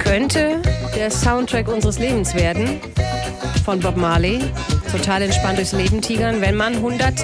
könnte der Soundtrack unseres Lebens werden von Bob Marley. Total entspannt durchs Leben tigern, wenn man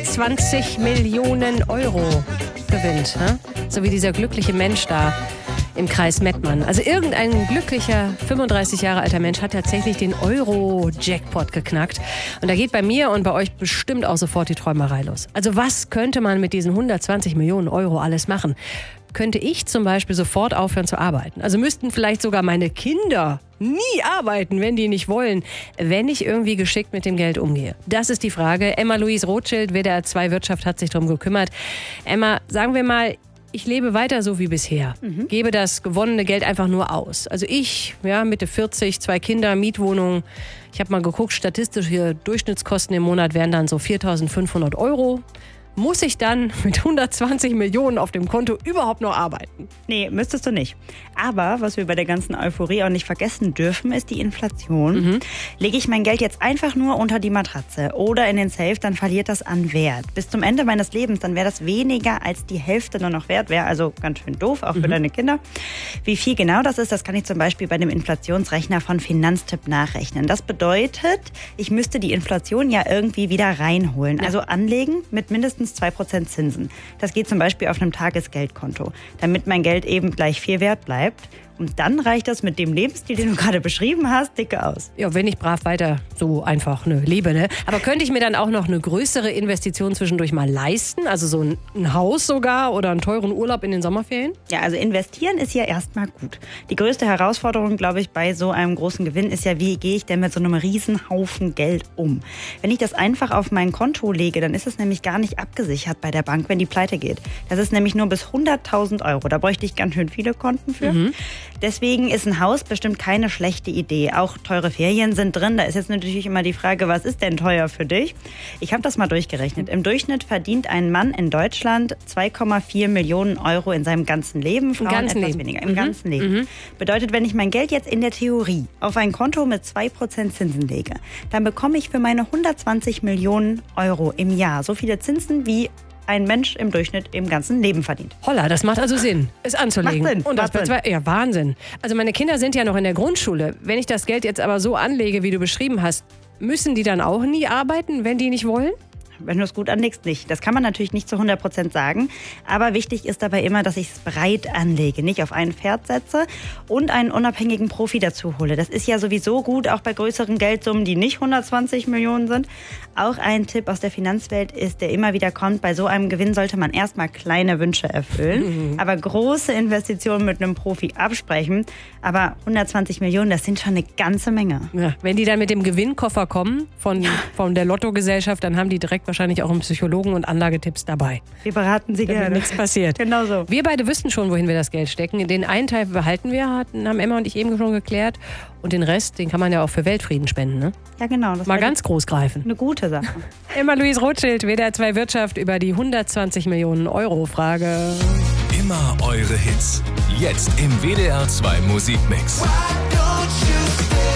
120 Millionen Euro gewinnt. Ne? So wie dieser glückliche Mensch da im Kreis Mettmann. Also irgendein glücklicher 35 Jahre alter Mensch hat tatsächlich den Euro-Jackpot geknackt. Und da geht bei mir und bei euch bestimmt auch sofort die Träumerei los. Also was könnte man mit diesen 120 Millionen Euro alles machen? Könnte ich zum Beispiel sofort aufhören zu arbeiten? Also müssten vielleicht sogar meine Kinder nie arbeiten, wenn die nicht wollen, wenn ich irgendwie geschickt mit dem Geld umgehe? Das ist die Frage. Emma-Louise Rothschild, WDR 2 Wirtschaft, hat sich darum gekümmert. Emma, sagen wir mal, ich lebe weiter so wie bisher, gebe das gewonnene Geld einfach nur aus. Also ich, Mitte 40, 2 Kinder, Mietwohnung. Ich habe mal geguckt, statistische Durchschnittskosten im Monat wären dann so 4.500 Euro. Muss ich dann mit 120 Millionen auf dem Konto überhaupt noch arbeiten? Nee, müsstest du nicht. Aber was wir bei der ganzen Euphorie auch nicht vergessen dürfen, ist die Inflation. Lege ich mein Geld jetzt einfach nur unter die Matratze oder in den Safe, dann verliert das an Wert. Bis zum Ende meines Lebens, dann wäre das weniger als die Hälfte nur noch wert. Wäre also ganz schön doof, auch für deine Kinder. Wie viel genau das ist, das kann ich zum Beispiel bei dem Inflationsrechner von Finanztipp nachrechnen. Das bedeutet, ich müsste die Inflation ja irgendwie wieder reinholen. Also anlegen mit mindestens 2% Zinsen. Das geht zum Beispiel auf einem Tagesgeldkonto, damit mein Geld eben gleich viel wert bleibt. Und dann reicht das mit dem Lebensstil, den du gerade beschrieben hast, dicke aus. Ja, wenn ich brav weiter so einfach lebe, ne? Aber könnte ich mir dann auch noch eine größere Investition zwischendurch mal leisten? Also so ein Haus sogar oder einen teuren Urlaub in den Sommerferien? Ja, also investieren ist ja erstmal gut. Die größte Herausforderung, glaube ich, bei so einem großen Gewinn ist ja, wie gehe ich denn mit so einem Riesenhaufen Geld um? Wenn ich das einfach auf mein Konto lege, dann ist es nämlich gar nicht abgesichert bei der Bank, wenn die pleite geht. Das ist nämlich nur bis 100.000 Euro. Da bräuchte ich ganz schön viele Konten für. Deswegen ist ein Haus bestimmt keine schlechte Idee. Auch teure Ferien sind drin. Da ist jetzt natürlich immer die Frage, was ist denn teuer für dich? Ich habe das mal durchgerechnet. Im Durchschnitt verdient ein Mann in Deutschland 2,4 Millionen Euro in seinem ganzen Leben. Frauen etwas weniger. Im ganzen Leben. Bedeutet, wenn ich mein Geld jetzt in der Theorie auf ein Konto mit 2% Zinsen lege, dann bekomme ich für meine 120 Millionen Euro im Jahr so viele Zinsen wie ein Mensch im Durchschnitt im ganzen Leben verdient. Holla, das macht also Sinn, es anzulegen. Macht Sinn. Und das ja, Wahnsinn. Also meine Kinder sind ja noch in der Grundschule. Wenn ich das Geld jetzt aber so anlege, wie du beschrieben hast, müssen die dann auch nie arbeiten, wenn die nicht wollen? Wenn du es gut anlegst, nicht. Das kann man natürlich nicht zu 100% sagen. Aber wichtig ist dabei immer, dass ich es breit anlege, nicht auf ein Pferd setze und einen unabhängigen Profi dazu hole. Das ist ja sowieso gut, auch bei größeren Geldsummen, die nicht 120 Millionen sind. Auch ein Tipp aus der Finanzwelt ist, der immer wieder kommt, bei so einem Gewinn sollte man erstmal kleine Wünsche erfüllen, aber große Investitionen mit einem Profi absprechen. Aber 120 Millionen, das sind schon eine ganze Menge. Ja, wenn die dann mit dem Gewinnkoffer kommen von der Lottogesellschaft, dann haben die direkt wahrscheinlich auch einen Psychologen und Anlagetipps dabei. Wir beraten Sie gerne. Damit nichts passiert. Genau so. Wir beide wüssten schon, wohin wir das Geld stecken. Den einen Teil behalten wir, haben Emma und ich eben schon geklärt. Und den Rest, den kann man ja auch für Weltfrieden spenden, ne? Ja, genau. Das mal ganz groß greifen. Eine gute Sache. Emma-Louise Rothschild, WDR 2 Wirtschaft, über die 120 Millionen Euro Frage. Immer eure Hits. Jetzt im WDR 2 Musikmix.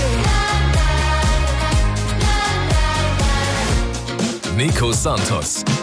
Nico Santos.